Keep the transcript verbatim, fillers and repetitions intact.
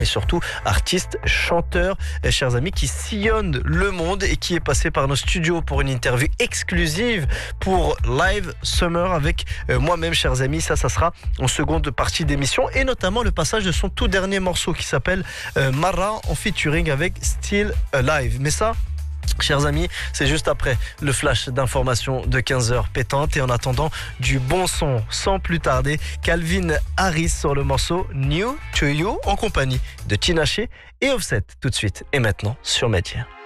et surtout artiste, chanteur, euh, chers amis, qui sillonne le monde et qui est passé par nos studios pour une interview exclusive pour Live Summer avec euh, moi-même, chers amis. Ça, ça sera en seconde partie d'émission et notamment le passage de son tout dernier morceau qui s'appelle euh, Mara en featuring avec Still Alive. Mais ça, chers amis, c'est juste après le flash d'information de quinze heures pétante et en attendant du bon son, sans plus tarder, Calvin Harris sur le morceau New to You en compagnie de Tinashe et Offset tout de suite et maintenant sur Média.